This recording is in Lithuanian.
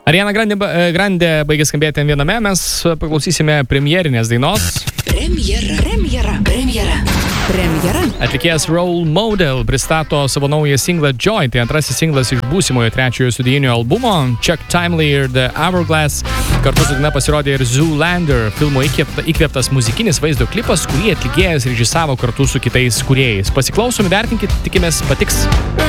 Ariana Grande baigė skambėti viename, mes paklausysime premjerinės dainos. Premjera. Atlikėjas Role Model pristato savo naują singlą Joy, tai antrasis singlas iš būsimojo 3 studijinio albumo. Chuck Timely ir The Hourglass. Kartu su daina pasirodė ir Zoolander, filmo įkvėptas muzikinis vaizdo klipas, kurį atlikėjas režisavo kartu su kitais kūrėjais. Pasiklausom, vertinkit, tikimės patiks.